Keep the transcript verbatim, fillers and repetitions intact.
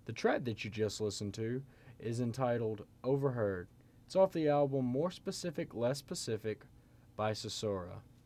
The track that you just listened to is entitled Overheard. It's off the album More Specific, Less Specific by Sosura.